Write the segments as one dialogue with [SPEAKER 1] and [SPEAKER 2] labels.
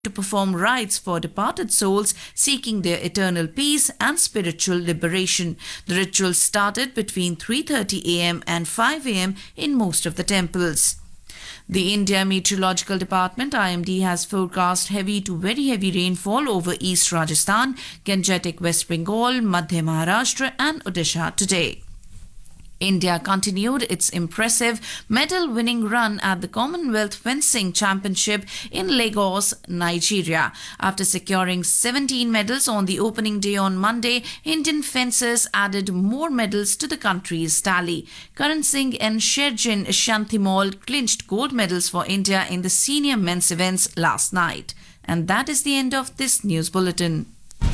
[SPEAKER 1] to perform rites for departed souls seeking their eternal peace and spiritual liberation. The ritual started between 3:30 a.m. and 5 a.m. in most of the temples. The India Meteorological Department IMD has forecast heavy to very heavy rainfall over East Rajasthan, Gangetic West Bengal, Madhya Maharashtra and Odisha today. India continued its impressive medal-winning run at the Commonwealth Fencing Championship in Lagos, Nigeria. After securing 17 medals on the opening day on Monday, Indian fencers added more medals to the country's tally. Karan Singh and Sherjin Shantimol clinched gold medals for India in the senior men's events last night. And that is the end of this news bulletin.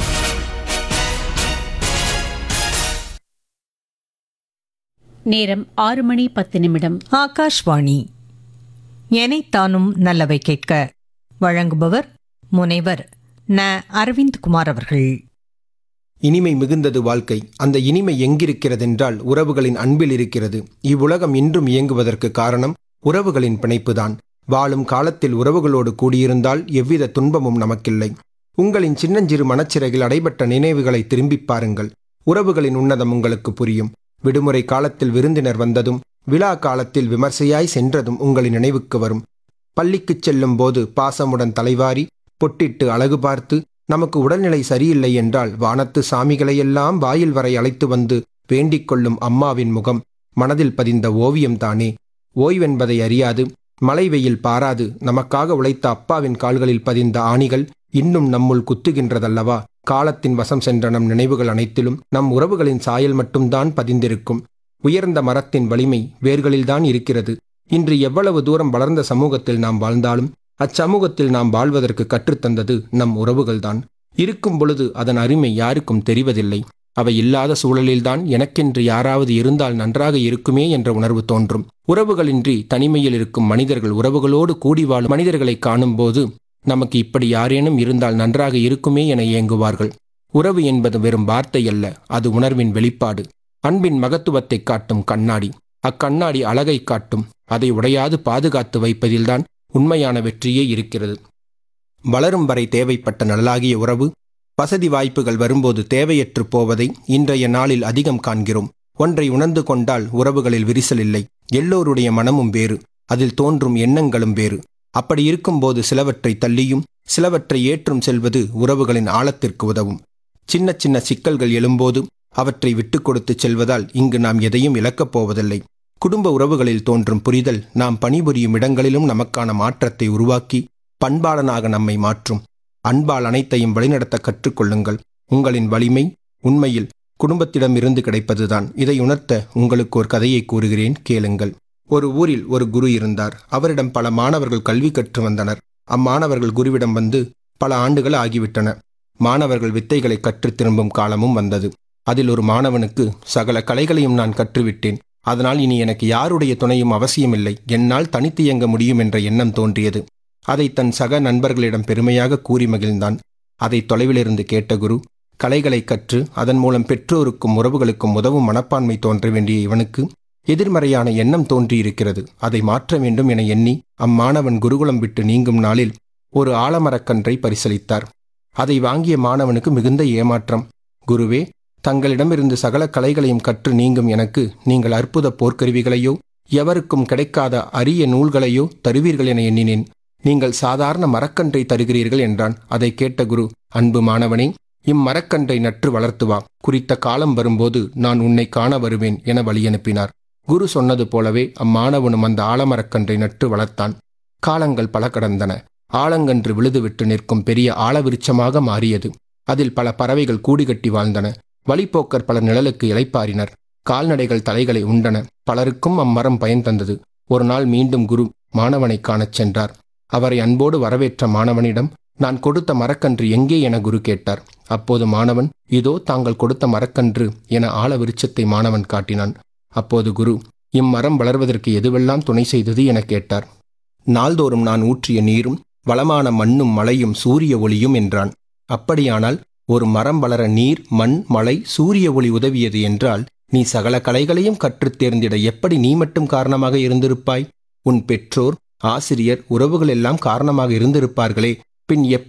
[SPEAKER 2] நேரம் 6:10.
[SPEAKER 3] ஆகாஷ்வாணி. எனைத்தானும் நல்லவை கேட்க வழங்குபவர் முனைவர் ந. அரவிந்த்குமார் அவர்கள்.
[SPEAKER 4] இனிமை மிகுந்தது வாழ்க்கை. அந்த இனிமை எங்கிருக்கிறதென்றால் உறவுகளின் அன்பில் இருக்கிறது. இவ்வுலகம் இன்றும் இயங்குவதற்கு காரணம் உறவுகளின் பிணைப்புதான். வாழும் காலத்தில் உறவுகளோடு கூடியிருந்தால் எவ்வித துன்பமும் நமக்கில்லை. உங்களின் சின்னஞ்சிறு மனச்சிறையில் அடைபட்ட நினைவுகளை திரும்பிப் பாருங்கள். உறவுகளின் உன்னதம் உங்களுக்கு புரியும். விடுமுறை காலத்தில் விருந்தினர் வந்ததும், விழா காலத்தில் விமர்சையாய் சென்றதும் உங்களின் நினைவுக்கு வரும். பள்ளிக்குச் செல்லும் போது பாசமுடன் தலைவாரி பொட்டிட்டு அழகு பார்த்து, நமக்கு உடல்நிலை சரியில்லை என்றால் வானத்து சாமிகளையெல்லாம் வாயில் வரை அழைத்து வந்து வேண்டிக் கொள்ளும் அம்மாவின் முகம் மனதில் பதிந்த ஓவியம்தானே. ஓய்வென்பதை அறியாது, மழை வெயில் பாராது நமக்காக உழைத்த அப்பாவின் கால்களில் பதிந்த ஆணிகள் இன்னும் நம்முள் குத்துகின்றதல்லவா. காலத்தின் வசம் சென்ற நம் நினைவுகள் அனைத்திலும் நம் உறவுகளின் சாயல் மட்டும்தான் பதிந்திருக்கும். உயர்ந்த மரத்தின் வலிமை வேர்களில்தான் இருக்கிறது. இன்று எவ்வளவு தூரம் வளர்ந்த சமூகத்தில் நாம் வாழ்ந்தாலும் அச்சமூகத்தில் நாம் வாழ்வதற்கு கற்றுத்தந்தது நம் உறவுகள்தான். இருக்கும் பொழுது அதன் அருமை யாருக்கும் தெரிவதில்லை. அவை இல்லாத சூழலில்தான் எனக்கென்று யாராவது இருந்தால் நன்றாக இருக்குமே என்ற உணர்வு தோன்றும். உறவுகளின்றி தனிமையில் இருக்கும் மனிதர்கள் உறவுகளோடு கூடி வாழும் மனிதர்களை காணும்போது நமக்கு இப்படி யாரேனும் இருந்தால் நன்றாக இருக்குமே என ஏங்குவார்கள். உறவு என்பது வெறும் வார்த்தை அல்ல, அது உணர்வின் வெளிப்பாடு. அன்பின் மகத்துவத்தை காட்டும் கண்ணாடி. அக்கண்ணாடி அழகை காட்டும். அதை உடையாது பாதுகாத்து வைப்பதில்தான் உண்மையான வெற்றியே இருக்கிறது. வளரும் வரை தேவைப்பட்ட நலலாகிய உறவு வசதி வாய்ப்புகள் வரும்போது தேவையற்று போவதை இன்றைய நாளில் அதிகம் காண்கிறோம். ஒன்றை உணர்ந்து கொண்டால் உறவுகளில் விரிசல் இல்லை. எல்லோருடைய மனமும் வேறு, அதில் தோன்றும் எண்ணங்களும் வேறு. அப்படி இருக்கும்போது சிலவற்றை தள்ளியும் சிலவற்றை ஏற்றும் செல்வது உறவுகளின் ஆழத்திற்கு உதவும். சின்ன சின்ன சிக்கல்கள் எழும்போது அவற்றை விட்டு கொடுத்து செல்வதால் இங்கு நாம் எதையும் இழக்கப் போவதில்லை. குடும்ப உறவுகளில் தோன்றும் புரிதல் நாம் பணிபுரியும் இடங்களிலும் நமக்கான மாற்றத்தை உருவாக்கி பண்பாளனாக நம்மை மாற்றும். அன்பால் அனைத்தையும் வழிநடத்த கற்றுக்கொள்ளுங்கள். உங்களின் வலிமை உண்மையில் குடும்பத்திடமிருந்து கிடைப்பதுதான். இதை உணர்த்த உங்களுக்கு ஒரு கதையை கூறுகிறேன், கேளுங்கள். ஒரு ஊரில் ஒரு குரு இருந்தார். அவரிடம் பல மாணவர்கள் கல்வி கற்று வந்தனர். அம்மாணவர்கள் குருவிடம் வந்து பல ஆண்டுகள் ஆகிவிட்டன. மாணவர்கள் வித்தைகளை கற்று திரும்பும் காலமும் வந்தது. அதில் ஒரு மாணவனுக்கு சகல கலைகளையும் நான் கற்றுவிட்டேன், அதனால் இனி எனக்கு யாருடைய துணையும் அவசியமில்லை, என்னால் தனித்து இயங்க முடியும் என்ற எண்ணம் தோன்றியது. அதை தன் சக நண்பர்களிடம் பெருமையாக கூறி மகிழ்ந்தான். அதை தொலைவிலிருந்து கேட்ட குரு, கலைகளை கற்று அதன் மூலம் பெற்றோருக்கும் உறவுகளுக்கும் உதவும் மனப்பான்மை தோன்ற வேண்டிய இவனுக்கு எதிர்மறையான எண்ணம் தோன்றியிருக்கிறது. அதை மாற்ற வேண்டும் என எண்ணி அம்மாணவன் குருகுலம் விட்டு நீங்கும் நாளில் ஒரு ஆலமரக்கன்றை பரிசளித்தார். அதை வாங்கிய மாணவனுக்கு மிகுந்த ஏமாற்றம். குருவே, தங்களிடமிருந்து சகல கலைகளையும் கற்று நீங்கும் எனக்கு நீங்கள் அற்புத போர்க்கருவிகளையோ எவருக்கும் கிடைக்காத அரிய நூல்களையோ தருவீர்கள் என எண்ணினேன். நீங்கள் சாதாரண மரக்கன்றை தருகிறீர்கள் என்றான். அதை கேட்ட குரு, அன்பு மாணவனே, இம்மரக்கன்றை நற்று வளர்த்து வா. குறித்த காலம் வரும்போது நான் உன்னை காண வருவேன் என வழியனுப்பினார். குரு சொன்னது போலவே அம்மாணவனும் அந்த ஆலமரக்கன்றை நட்டு வளர்த்தான். காலங்கள் பல கடந்தன. ஆலங்கன்று விழுதுவிட்டு நிற்கும் பெரிய ஆலவிருட்சமாக மாறியது. அதில் பல பறவைகள் கூடிகட்டி வாழ்ந்தன. வழிப்போக்கர் பலர் நிழலுக்கு இளைப்பாறினர். கால்நடைகள் தலைகளை உண்டன. பலருக்கும் அம்மரம் பயன் தந்தது. ஒரு நாள் மீண்டும் குரு மாணவனை காணச் சென்றார். அவரை அன்போடு வரவேற்ற மாணவனிடம், நான் கொடுத்த மரக்கன்று எங்கே என குரு கேட்டார். அப்போது மாணவன், இதோ தாங்கள் கொடுத்த மரக்கன்று என ஆலவிருட்சத்தை மாணவன் காட்டினான். அப்போது குரு, இம்மரம் வளர்வதற்கு எதுவெல்லாம் துணை செய்தது என கேட்டார். நாள்தோறும் நான் ஊற்றிய நீரும் வளமான மண்ணும் மழையும் சூரிய ஒளியும் என்றான். அப்படியானால் ஒரு மரம் வளர நீர், மண், மழை, சூரிய ஒளி உதவியது என்றால் நீ சகல கலைகளையும் கற்றுத் தேர்ந்திட எப்படி நீ மட்டும் காரணமாக இருந்திருப்பாய்? உன் பெற்றோர், ஆசிரியர், உறவுகள் எல்லாம் காரணமாக இருந்திருப்பார்களே. பின்